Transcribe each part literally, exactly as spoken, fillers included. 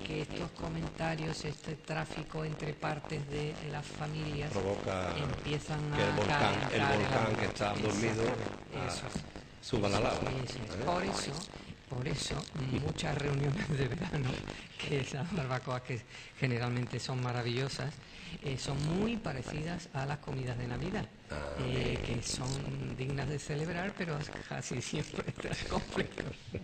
que estos comentarios, este tráfico entre partes de las familias provoca empiezan que el a volcán, el calentar volcán ambiente. que está dormido Exactamente, ah, eso es. suba la lava. Eso es. ¿eh? Por eso, por eso, muchas reuniones de verano, que esas barbacoas que generalmente son maravillosas, eh, son muy parecidas a las comidas de Navidad, eh, que son dignas de celebrar, pero casi siempre te complican.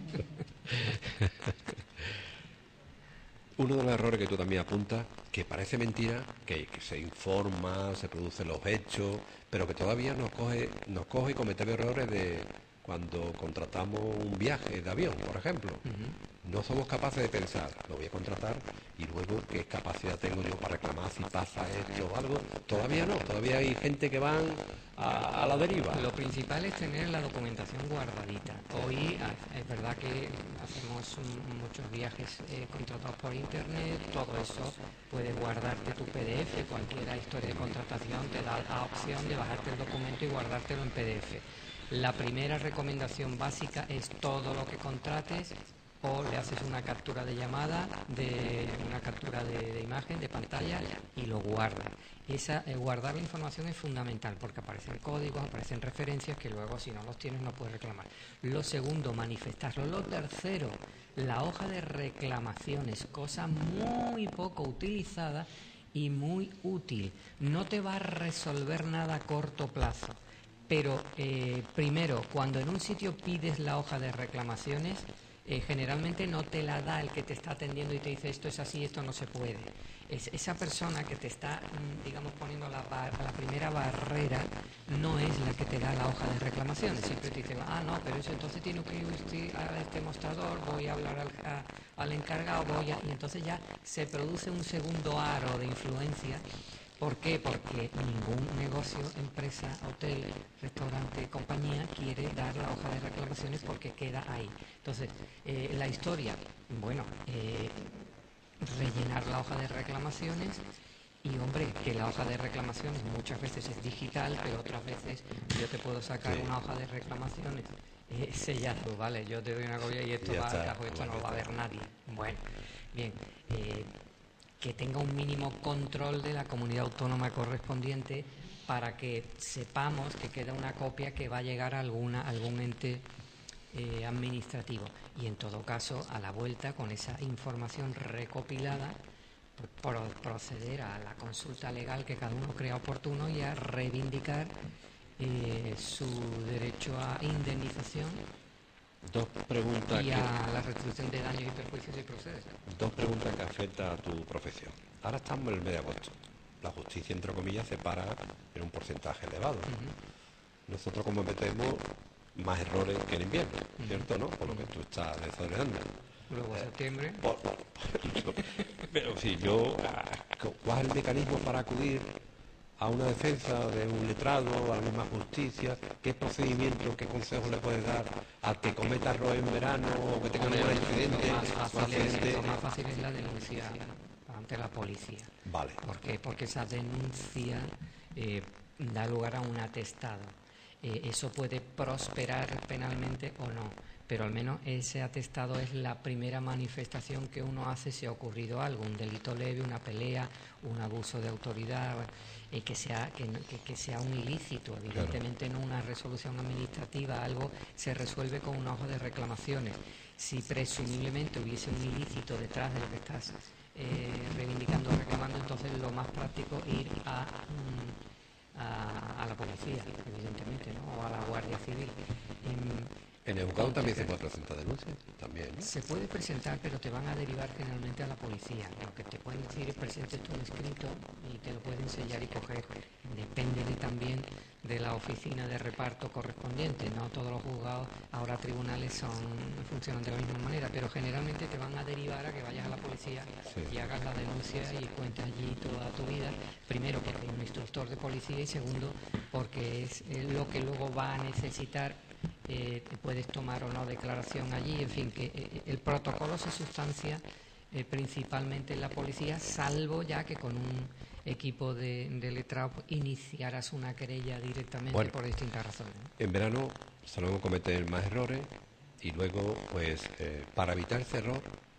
Uno de los errores que tú también apuntas, que parece mentira, que, que se informa, se producen los hechos, pero que todavía nos coge, nos coge y cometemos errores de cuando contratamos un viaje de avión, por ejemplo. Uh-huh. No somos capaces de pensar, lo voy a contratar y luego qué capacidad tengo yo para reclamar si pasa esto o algo. Todavía no, todavía hay gente que van a, a la deriva. Lo principal es tener la documentación guardadita. Hoy es verdad que hacemos un, muchos viajes eh, contratados por internet, todo eso puedes guardarte tu P D F, cualquier historia de contratación te da la opción de bajarte el documento y guardártelo en P D F. La primera recomendación básica es todo lo que contrates, o le haces una captura de llamada, de una captura de, de imagen, de pantalla, y lo guardas. Esa, eh, guardar la información es fundamental porque aparecen códigos, aparecen referencias que luego si no los tienes no puedes reclamar. Lo segundo, manifestarlo. Lo tercero, la hoja de reclamaciones, cosa muy poco utilizada y muy útil. No te va a resolver nada a corto plazo. Pero eh, primero, cuando en un sitio pides la hoja de reclamaciones, eh, generalmente no te la da el que te está atendiendo y te dice esto es así, esto no se puede. Es esa persona que te está, digamos, poniendo la, bar, la primera barrera, no es la que te da la hoja de reclamaciones. Siempre te dice, ah, no, pero eso entonces tiene que ir usted a este mostrador, voy a hablar al, a, al encargado, voy a... Y entonces ya se produce un segundo aro de influencia. ¿Por qué? Porque ningún negocio, empresa, hotel, restaurante, compañía quiere dar la hoja de reclamaciones porque queda ahí. Entonces, eh, la historia, bueno, eh, rellenar la hoja de reclamaciones y, hombre, que la hoja de reclamaciones muchas veces es digital, pero otras veces yo te puedo sacar sí. una hoja de reclamaciones eh, sellado, ¿vale? Yo te doy una copia y esto y va al cajo, esto no lo va a ver nadie. Bueno, bien, eh, que tenga un mínimo control de la comunidad autónoma correspondiente para que sepamos que queda una copia que va a llegar a alguna, algún ente eh, administrativo. Y en todo caso, a la vuelta, con esa información recopilada, por proceder a la consulta legal que cada uno crea oportuno y a reivindicar eh, su derecho a indemnización. Dos preguntas y a que, la restitución de daños y perjuicios si procede. Dos preguntas que afectan a tu profesión. Ahora estamos en el mes de agosto. La justicia, entre comillas, se para en un porcentaje elevado. Uh-huh. Nosotros cometemos más errores que en invierno, uh-huh. ¿cierto? ¿No? Por lo que tú estás desarrollando. Luego eh, septiembre. Por, por, pero si yo, ¿cuál es el mecanismo para acudir a una defensa de un letrado, a la misma justicia? ¿Qué procedimiento, qué consejo le puedes dar a que cometa errores en verano o que tenga un incidente? Lo más fácil, es, lo más fácil es la denuncia ante la policía. Vale. ¿Por qué? Porque esa denuncia eh, da lugar a un atestado. Eh, eso puede prosperar penalmente o no, pero al menos ese atestado es la primera manifestación que uno hace si ha ocurrido algo, un delito leve, una pelea, un abuso de autoridad, eh, que sea que, que, que sea un ilícito, evidentemente claro. No una resolución administrativa, algo se resuelve con un hoja de reclamaciones. Si presumiblemente hubiese un ilícito detrás de lo que estás eh, reivindicando o reclamando, entonces lo más práctico es ir a... Mm, A, a la policía, evidentemente, ¿no? O a la Guardia Civil. En, ¿En el juzgado también se puede presentar denuncias? También, ¿no? Se puede presentar, pero te van a derivar generalmente a la policía. Lo que te pueden decir es presentes tú un escrito y te lo pueden sellar y coger. Depende de, también de la oficina de reparto correspondiente. No todos los juzgados, ahora tribunales, son funcionan de la misma manera, pero generalmente te van a derivar a que vayas a la policía sí. y hagas la denuncia y cuentes allí toda tu vida. Primero, porque hay un instructor de policía y segundo, porque es lo que luego va a necesitar. Eh, puedes tomar o no declaración allí, en fin, que eh, el protocolo se sustancia eh, principalmente en la policía, salvo ya que con un equipo de, de letrado iniciarás una querella directamente bueno, por distintas razones. En verano solemos cometer más errores y luego, pues, eh, para evitar ese error,